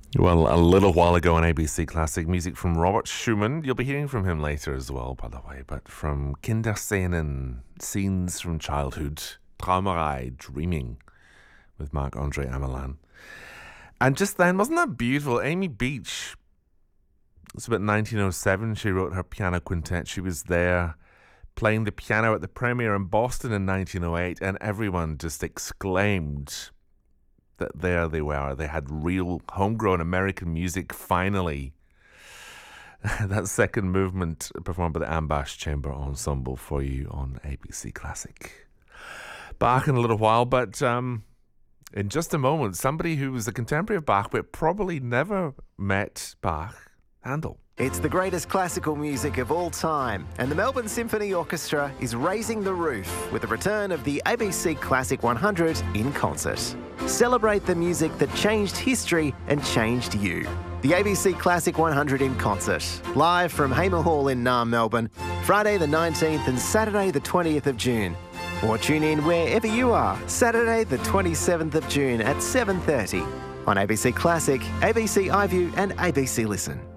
Well, a little while ago on ABC Classic, music from Robert Schumann. You'll be hearing from him later as well, by the way, but from Kinderszenen, Scenes from Childhood, Träumerei, Dreaming, with Marc-Andre Amelan. And just then, wasn't that beautiful? Amy Beach, it's about 1907, she wrote her piano quintet. She was there playing the piano at the premiere in Boston in 1908, and everyone just exclaimed that there they were. They had real homegrown American music finally. That second movement performed by the Ambash Chamber Ensemble for you on ABC Classic. Bach in a little while, but in just a moment, somebody who was a contemporary of Bach but probably never met Bach, Handel. It's the greatest classical music of all time, and the Melbourne Symphony Orchestra is raising the roof with the return of the ABC Classic 100 in concert. Celebrate the music that changed history and changed you. The ABC Classic 100 in concert, live from Hamer Hall in Naarm, Melbourne, Friday the 19th and Saturday the 20th of June. Or tune in wherever you are, Saturday the 27th of June at 7:30 on ABC Classic, ABC iView and ABC Listen.